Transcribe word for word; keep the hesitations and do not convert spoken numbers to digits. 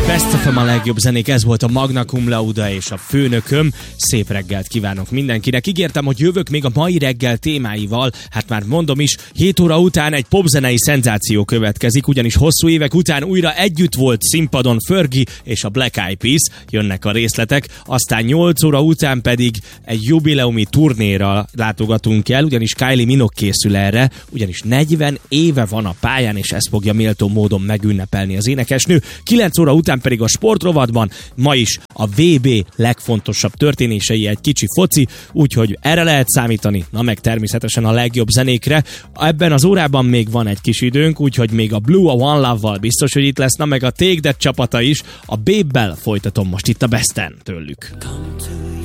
Best of a legjobb zenék, ez volt a Magna Cum Laude és a főnököm. Szép reggelt kívánok mindenkinek. Ígértem, hogy jövök még a mai reggel témáival, hát már mondom is, hét óra után egy popzenei szenzáció következik, ugyanis hosszú évek után újra együtt volt színpadon Fergie és a Black Eyed Peas, jönnek a részletek, aztán nyolc óra után pedig egy jubileumi turnéra látogatunk el, ugyanis Kylie Minogue készül erre, ugyanis negyven éve van a pályán, és ezt fogja méltó módon megünnepelni az énekesnő. kilenc óra után pedig a sportrovatban ma is a vé bé legfontosabb történései, egy kicsi foci, úgyhogy erre lehet számítani, na meg természetesen a legjobb zenékre. Ebben az órában még van egy kis időnk, úgyhogy még a Blue, a One Love-val biztos, hogy itt lesz, na meg a Take That csapata is, a Babe-bel folytatom most itt a Besten tőlük.